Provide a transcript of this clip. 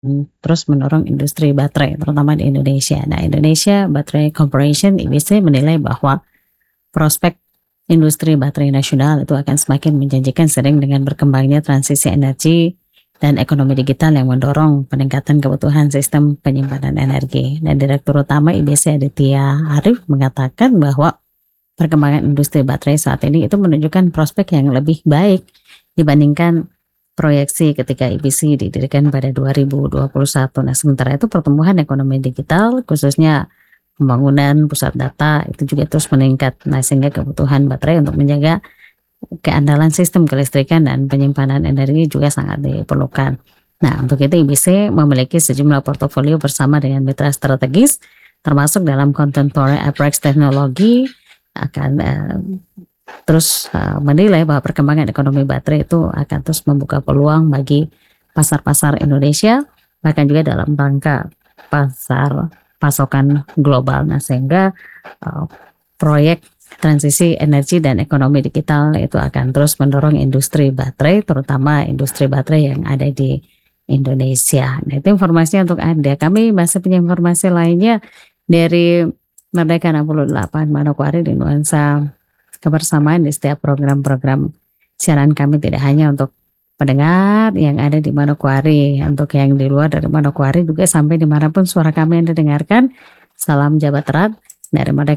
terus mendorong industri baterai terutama di Indonesia. Nah, Indonesia Battery Corporation (IBC) menilai bahwa prospek industri baterai nasional itu akan semakin menjanjikan seiring dengan berkembangnya transisi energi dan ekonomi digital yang mendorong peningkatan kebutuhan sistem penyimpanan energi. Dan Direktur Utama IBC Aditya Arif mengatakan bahwa perkembangan industri baterai saat ini itu menunjukkan prospek yang lebih baik dibandingkan proyeksi ketika IBC didirikan pada 2021. Nah, sementara itu pertumbuhan ekonomi digital khususnya pembangunan pusat data itu juga terus meningkat. Nah, sehingga kebutuhan baterai untuk menjaga keandalan sistem kelistrikan dan penyimpanan energi juga sangat diperlukan. Nah, untuk itu IBC memiliki sejumlah portofolio bersama dengan mitra strategis termasuk dalam contemporary approach teknologi akan terus menilai bahwa perkembangan ekonomi baterai itu akan terus membuka peluang bagi pasar-pasar Indonesia bahkan juga dalam rangka pasar pasokan global. Nah, sehingga proyek transisi energi dan ekonomi digital itu akan terus mendorong industri baterai, terutama industri baterai yang ada di Indonesia. Nah, itu informasinya untuk Anda. Kami masih punya informasi lainnya dari Merdeka 68 Manokwari di nuansa kebersamaan di setiap program-program siaran kami, tidak hanya untuk pendengar yang ada di Manokwari, untuk yang di luar dari Manokwari juga sampai dimanapun suara kami yang didengarkan. Salam jabat erat dari Merdeka